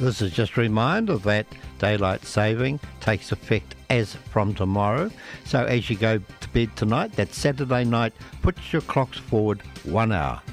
This is just a reminder that daylight saving takes effect as from tomorrow. So as you go to bed tonight, that Saturday night, put your clocks forward 1 hour.